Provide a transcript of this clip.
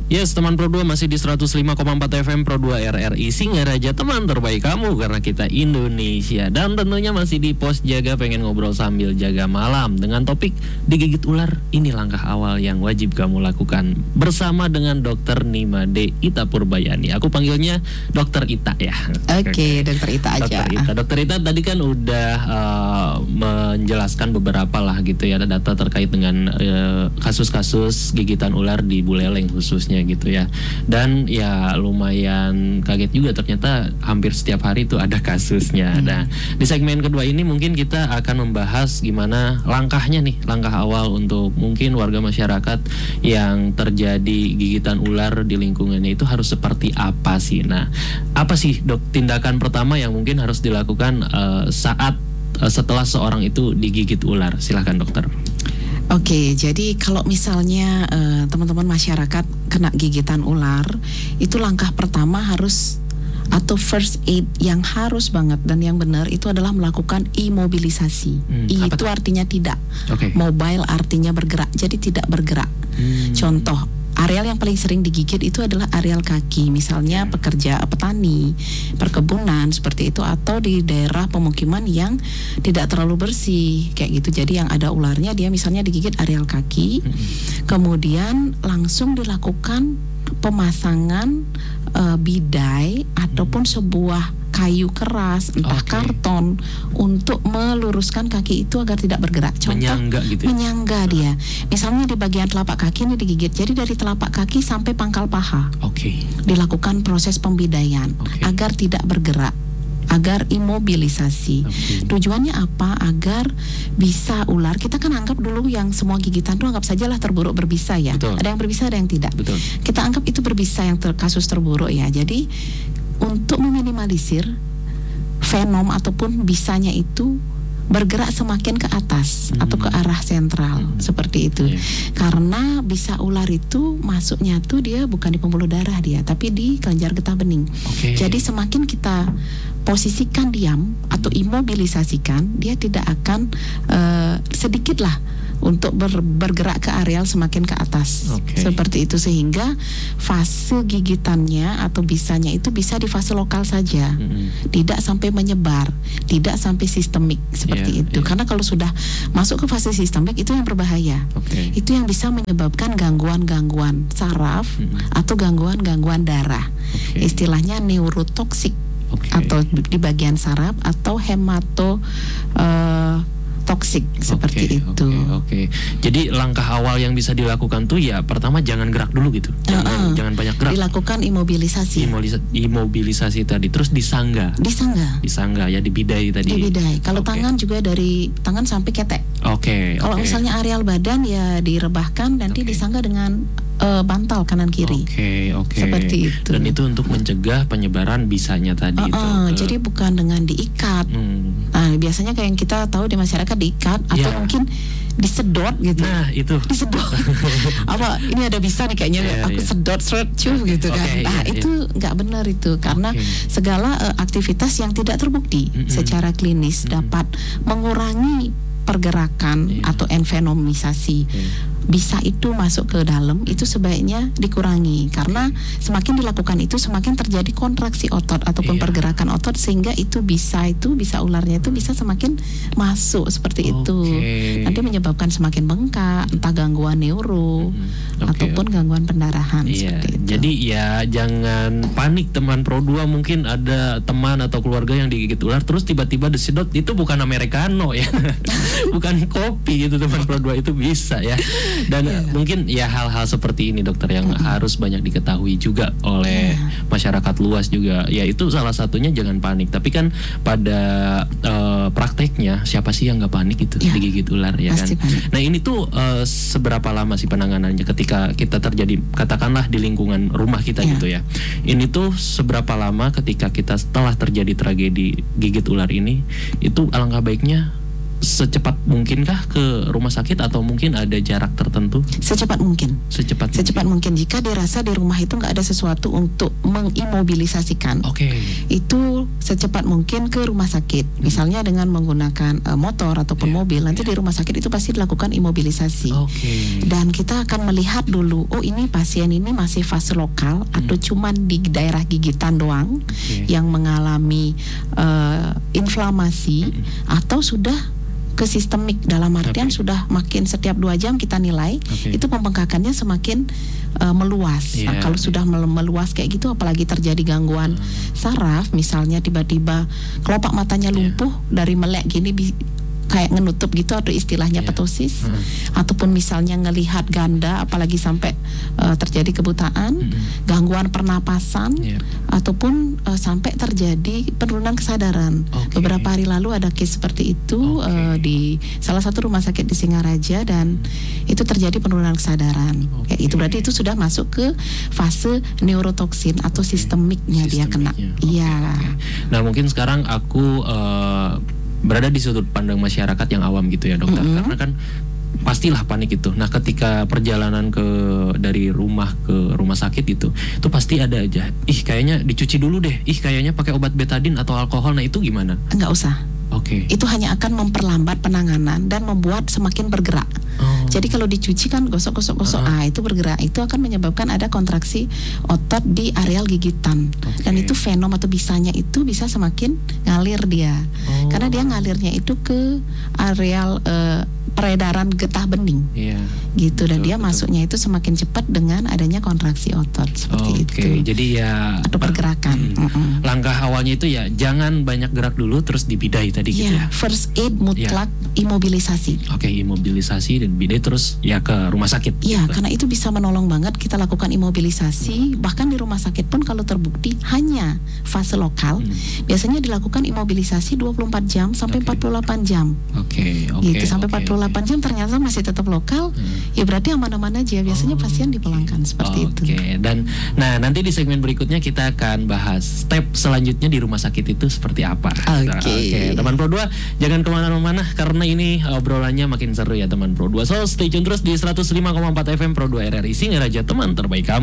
Yes, teman Pro 2 masih di 105,4 FM Pro 2 RRI Singaraja, teman terbaik kamu karena kita Indonesia. Dan tentunya masih di Pos Jaga, pengen ngobrol sambil jaga malam dengan topik digigit ular. Ini langkah awal yang wajib kamu lakukan bersama dengan Dr. Nimade Ita Purbayani. Aku panggilnya Dr. Ita ya. Oke, Dr. Ita aja. Dr. Ita tadi kan udah menjelaskan beberapa lah gitu ya, data terkait dengan kasus-kasus gigitan ular di Buleleng khususnya gitu ya. Dan ya lumayan kaget juga, ternyata hampir setiap hari itu ada kasusnya. Nah, di segmen kedua ini mungkin kita akan membahas gimana langkahnya nih, langkah awal untuk mungkin warga masyarakat yang terjadi gigitan ular di lingkungannya itu harus seperti apa sih. Nah, apa sih Dok tindakan pertama yang mungkin harus dilakukan saat setelah seorang itu digigit ular? Silahkan dokter. Oke, jadi kalau misalnya teman-teman masyarakat kena gigitan ular, itu langkah pertama harus atau first aid yang harus banget dan yang benar itu adalah melakukan imobilisasi. Itu artinya tidak. Mobile artinya bergerak, jadi tidak bergerak. Contoh, areal yang paling sering digigit itu adalah areal kaki, misalnya pekerja petani, perkebunan seperti itu, atau di daerah pemukiman yang tidak terlalu bersih kayak gitu. Jadi yang ada ularnya dia misalnya digigit areal kaki, kemudian langsung dilakukan pemasangan bidai ataupun sebuah kayu keras, entah karton, untuk meluruskan kaki itu agar tidak bergerak. Contoh, menyangga gitu ya? Menyangga dia. Misalnya di bagian telapak kaki ini digigit, jadi dari telapak kaki sampai pangkal paha. Dilakukan proses pembidaian agar tidak bergerak, agar imobilisasi. Tujuannya apa? Agar bisa ular, kita kan anggap dulu yang semua gigitan itu anggap sajalah terburuk berbisa ya. Ada yang berbisa, ada yang tidak. Kita anggap itu berbisa yang kasus terburuk ya. Jadi untuk meminimalisir venom ataupun bisanya itu bergerak semakin ke atas atau ke arah sentral seperti itu. Karena bisa ular itu masuknya tuh dia bukan di pembuluh darah dia, tapi di kelenjar getah bening. Jadi semakin kita posisikan diam atau imobilisasikan, dia tidak akan sedikit lah untuk bergerak ke areal semakin ke atas. Seperti itu, sehingga fase gigitannya atau bisanya itu bisa di fase lokal saja, tidak sampai menyebar, tidak sampai sistemik seperti itu. Karena kalau sudah masuk ke fase sistemik itu yang berbahaya. Itu yang bisa menyebabkan gangguan-gangguan saraf atau gangguan-gangguan darah. Istilahnya neurotoksik atau di bagian saraf, atau hemato toksik seperti itu. Jadi langkah awal yang bisa dilakukan tuh ya pertama jangan gerak dulu gitu. Jangan banyak gerak. Dilakukan imobilisasi. Imobilisasi tadi, terus disangga ya, dibidai tadi. Dibidai. Kalau tangan juga dari tangan sampai ketek. Kalau misalnya areal badan ya direbahkan, nanti disangga dengan bantal kanan kiri. Seperti itu. Dan itu untuk mencegah penyebaran bisanya tadi itu. Jadi bukan dengan diikat. Nah, biasanya kayak yang kita tahu di masyarakat diikat atau mungkin disedot gitu. Nah, itu. Disedot. Apa ini ada bisa nih kayaknya aku sedot gitu kan. Nah, itu nggak benar itu, karena segala aktivitas yang tidak terbukti secara klinis dapat mengurangi pergerakan atau envenomisasi bisa itu masuk ke dalam, itu sebaiknya dikurangi, karena semakin dilakukan itu semakin terjadi kontraksi otot ataupun pergerakan otot, sehingga itu bisa ularnya itu bisa semakin masuk seperti itu. Nanti menyebabkan semakin bengkak, entah gangguan neuro ataupun gangguan pendarahan seperti itu. Jadi ya jangan panik teman Pro 2, mungkin ada teman atau keluarga yang digigit ular terus tiba-tiba disedot, itu bukan americano ya. Bukan kopi gitu teman Pro 2, itu bisa ya. Dan mungkin ya hal-hal seperti ini dokter yang harus banyak diketahui juga oleh masyarakat luas juga. Ya itu salah satunya jangan panik. Tapi kan pada prakteknya siapa sih yang nggak panik itu digigit ular ya kan? Nah ini tuh seberapa lama sih penanganannya ketika kita terjadi, katakanlah di lingkungan rumah kita gitu ya? Ini tuh seberapa lama ketika kita setelah terjadi tragedi gigit ular ini, itu alangkah baiknya secepat mungkinkah ke rumah sakit atau mungkin ada jarak tertentu? Secepat mungkin. Secepat Mungkin. Jika dirasa di rumah itu nggak ada sesuatu untuk mengimobilisasikan, itu secepat mungkin ke rumah sakit. Misalnya dengan menggunakan motor ataupun mobil, nanti di rumah sakit itu pasti dilakukan imobilisasi. Dan kita akan melihat dulu, oh ini pasien ini masih fase lokal atau cuman di daerah gigitan doang yang mengalami inflamasi atau sudah ke sistemik, dalam artian sudah makin setiap 2 jam kita nilai itu pembengkakannya semakin meluas. Nah, kalau sudah meluas kayak gitu, apalagi terjadi gangguan saraf, misalnya tiba-tiba kelopak matanya lumpuh dari melek gini kayak ngenutup gitu, atau istilahnya ptosis, ataupun misalnya ngelihat ganda, apalagi sampai terjadi kebutaan, gangguan pernapasan, ataupun sampai terjadi penurunan kesadaran. Beberapa hari lalu ada case seperti itu di salah satu rumah sakit di Singaraja, dan itu terjadi penurunan kesadaran. Kayak itu berarti itu sudah masuk ke fase neurotoksin atau sistemiknya dia kena. Nah, mungkin sekarang aku berada di sudut pandang masyarakat yang awam gitu ya, dokter, karena kan pastilah panik itu. Nah, ketika perjalanan dari rumah ke rumah sakit itu pasti ada aja, kayaknya dicuci dulu deh, kayaknya pakai obat betadin atau alkohol. Nah, itu gimana? Enggak usah. Itu hanya akan memperlambat penanganan dan membuat semakin bergerak. Jadi kalau dicuci kan gosok-gosok, itu bergerak, itu akan menyebabkan ada kontraksi otot di areal gigitan. Dan itu venom atau bisanya itu bisa semakin ngalir dia. Karena dia ngalirnya itu ke areal peredaran getah bening. Gitu, dan dia masuknya itu semakin cepat dengan adanya kontraksi otot seperti itu. Jadi ya atau pergerakan. Langkah awalnya itu ya jangan banyak gerak dulu, terus dibidai tadi gitu ya. First aid mutlak imobilisasi. Imobilisasi dan bidai, terus ya ke rumah sakit. Karena itu bisa menolong banget kita lakukan imobilisasi. Bahkan di rumah sakit pun kalau terbukti hanya fase lokal, biasanya dilakukan imobilisasi 24 jam sampai 48 jam. Gitu, sampai 48 jam ternyata masih tetap lokal, ya berarti aman-aman aja. Biasanya pasien dipulangkan seperti itu. Dan nah, nanti di segmen berikutnya kita akan bahas step selanjutnya di rumah sakit itu seperti apa. Teman Pro 2, jangan kemana-mana karena ini obrolannya makin seru ya teman Pro 2. So stay tune terus di 105,4 FM Pro 2 RRI Singaraja, teman terbaik kamu.